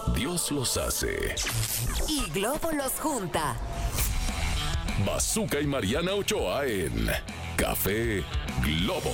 Dios los hace. Y Globo los junta. Bazooka y Mariana Ochoa en Café Globo.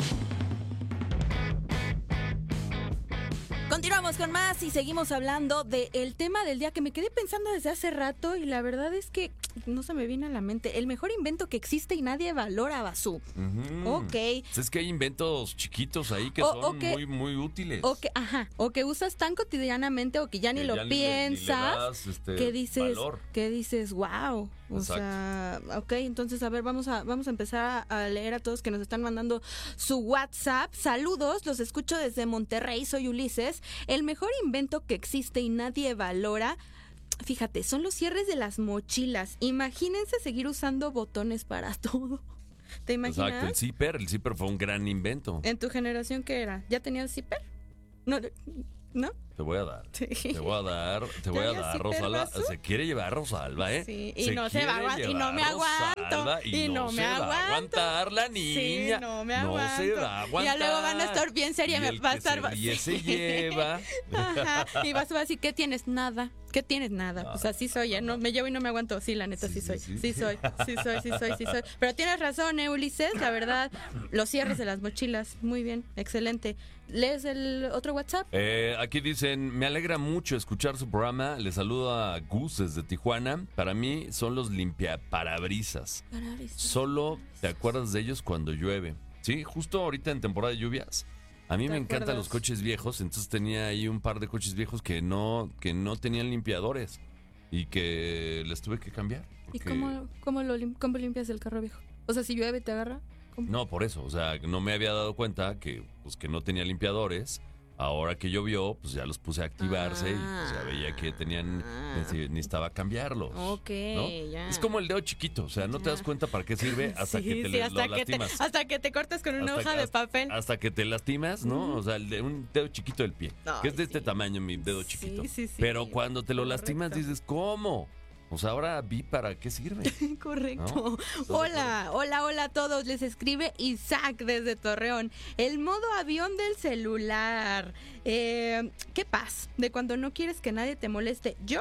Continuamos con más y seguimos hablando del tema del día que me quedé pensando desde hace rato y la verdad es que no se me viene a la mente. El mejor invento que existe y nadie valora, Bazú. Ok. Es que hay inventos chiquitos ahí que son muy, muy útiles. O que usas tan cotidianamente o que ya ni lo piensas, ni le das, que valor. dices, wow. O sea, ok, entonces a ver, vamos a empezar a leer a todos que nos están mandando su WhatsApp. Saludos, los escucho desde Monterrey, soy Ulises. El mejor invento que existe y nadie valora, fíjate, son los cierres de las mochilas. Imagínense seguir usando botones para todo. ¿Te imaginas? Exacto, el zipper fue un gran invento. ¿En tu generación qué era? ¿Ya tenías zipper? ¿No? Te voy a dar, sí. te voy a dar, Rosalba. Se quiere llevar Sí, Rosalba, y no se va a aguantar, y no me aguanto. Y no me aguanto. Va a aguantar la niña. Sí, no me aguanto. No se va a aguantar. Y ya luego van a estar bien seria, me va a estar. Y se lleva. Ajá. Y vas a decir, ¿qué tienes? Nada. ¿Qué tienes? Nada. Pues así soy, ¿eh? No, me llevo y no me aguanto. Sí, la neta, sí soy. Sí soy. Pero tienes razón, Ulises, la verdad. Los cierres de las mochilas. Muy bien, excelente. ¿Lees el otro WhatsApp? Aquí dicen, me alegra mucho escuchar su programa. Le saludo a Gus desde Tijuana. Para mí son los limpiaparabrisas. Solo te acuerdas de ellos cuando llueve. Sí, justo ahorita en temporada de lluvias. A mí me encantan los coches viejos, entonces tenía ahí un par de coches viejos que no tenían limpiadores y que les tuve que cambiar. ¿Y cómo limpias el carro viejo? O sea, si llueve, ¿te agarra? ¿Cómo? No, por eso, o sea, no me había dado cuenta que no tenía limpiadores. Ahora que llovió, pues ya los puse a activarse y pues ya veía que necesitaba cambiarlos. Ok, ¿no? ya. Es como el dedo chiquito, o sea, no te das cuenta para qué sirve hasta que te lo lastimas. Hasta que te cortas con una hoja de papel. Hasta que te lastimas, ¿no? O sea, un dedo chiquito del pie, que es de este tamaño, mi dedo chiquito. Sí. Pero cuando te lo lastimas dices, ¿cómo? Pues ahora vi para qué sirve. Correcto. ¿No? Hola a todos. Les escribe Isaac desde Torreón. El modo avión del celular. ¿Qué pasa? De cuando no quieres que nadie te moleste. Yo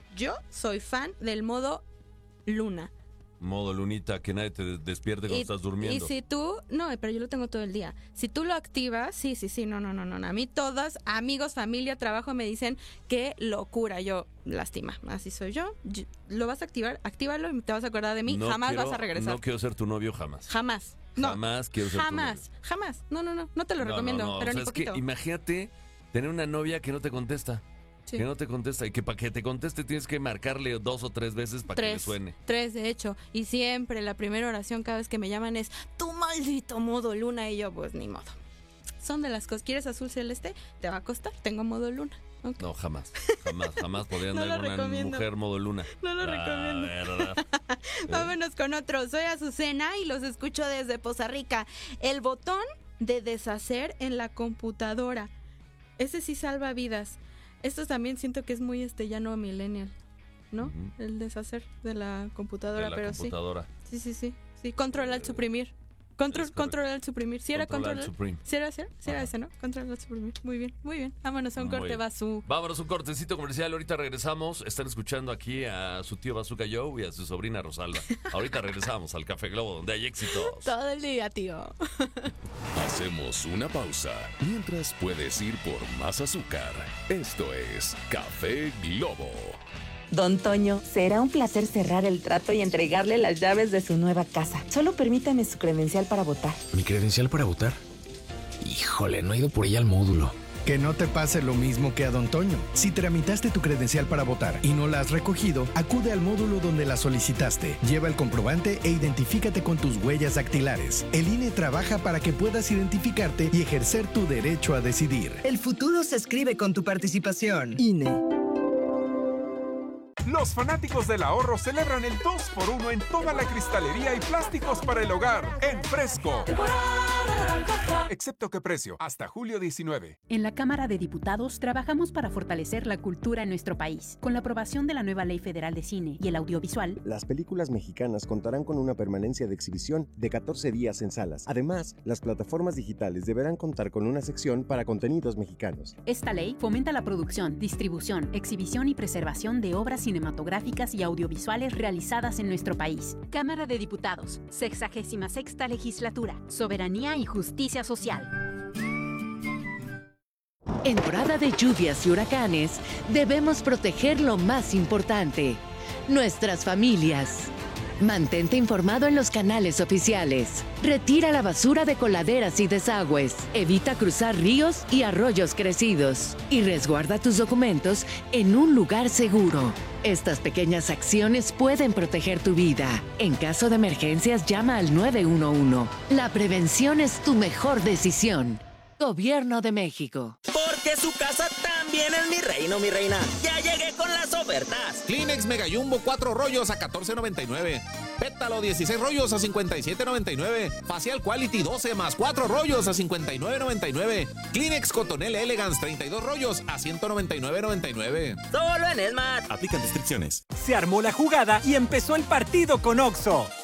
soy fan del modo luna. Modo lunita, que nadie te despierte cuando estás durmiendo. Y si tú, no, pero yo lo tengo todo el día. Si tú lo activas, sí, no. A mí todos, amigos, familia, trabajo me dicen qué locura. Yo, lástima, así soy yo. Lo vas a activar, actívalo y te vas a acordar de mí. Jamás vas a regresar. No quiero ser tu novio jamás. Jamás. No. Jamás quiero ser tu novio. Jamás. No te lo recomiendo, pero o sea, ni poquito. Es que imagínate tener una novia que no te contesta. Sí. Que no te contesta y que para que te conteste tienes que marcarle 2 o 3 veces para que le suene. 3 de hecho, y siempre la primera oración cada vez que me llaman es tu maldito modo luna y yo pues ni modo. Son de las cosas. ¿Quieres azul celeste? Te va a costar, tengo modo luna. Okay. No, jamás podría andar con una mujer modo luna. No lo recomiendo. Verdad. Vámonos con otro. Soy Azucena y los escucho desde Poza Rica. El botón de deshacer en la computadora. Ese sí salva vidas. Esto también siento que es muy ya no millennial, ¿no? Uh-huh. El deshacer de la computadora, pero computadora. Sí. Control al suprimir. Control al suprimir. ¿Sí era control al suprimir? ¿Sí era ese, no? Control al suprimir. Muy bien. Vámonos a un corte, Bazú. Vámonos a un cortecito comercial. Ahorita regresamos. Están escuchando aquí a su tío Bazooka Joe y a su sobrina Rosalba. Ahorita regresamos al Café Globo, donde hay éxitos. Todo el día, tío. Hacemos una pausa. Mientras puedes ir por más azúcar. Esto es Café Globo. Don Toño, será un placer cerrar el trato y entregarle las llaves de su nueva casa. Solo permítame su credencial para votar. ¿Mi credencial para votar? Híjole, no he ido por ella al módulo. Que no te pase lo mismo que a Don Toño. Si tramitaste tu credencial para votar y no la has recogido, acude al módulo donde la solicitaste. Lleva el comprobante e identifícate con tus huellas dactilares. El INE trabaja para que puedas identificarte y ejercer tu derecho a decidir. El futuro se escribe con tu participación. INE. Los fanáticos del ahorro celebran el 2x1 en toda la cristalería y plásticos para el hogar en Fresco. Temporada Excepto que precio, hasta julio 19. En la Cámara de Diputados trabajamos para fortalecer la cultura en nuestro país. Con la aprobación de la nueva Ley Federal de Cine y el Audiovisual, las películas mexicanas contarán con una permanencia de exhibición de 14 días en salas. Además, las plataformas digitales deberán contar con una sección para contenidos mexicanos. Esta ley fomenta la producción, distribución, exhibición y preservación de obras cinematográficas y audiovisuales realizadas en nuestro país. Cámara de Diputados, 66ª Legislatura, Soberanía y Justicia Social. En temporada de lluvias y huracanes, debemos proteger lo más importante, nuestras familias. Mantente informado en los canales oficiales. Retira la basura de coladeras y desagües. Evita cruzar ríos y arroyos crecidos. Y resguarda tus documentos en un lugar seguro. Estas pequeñas acciones pueden proteger tu vida. En caso de emergencias, llama al 911. La prevención es tu mejor decisión. Gobierno de México. Porque su casa también es mi reino, mi reina. Ya llegué con las ofertas. Kleenex Mega Jumbo 4 rollos a $14.99. Pétalo 16 rollos a $57.99. Facial Quality 12 más 4 rollos a $59.99. Kleenex Cotonel Elegance 32 rollos a $199.99. Solo en Smart. Aplican restricciones. Se armó la jugada y empezó el partido con OXXO.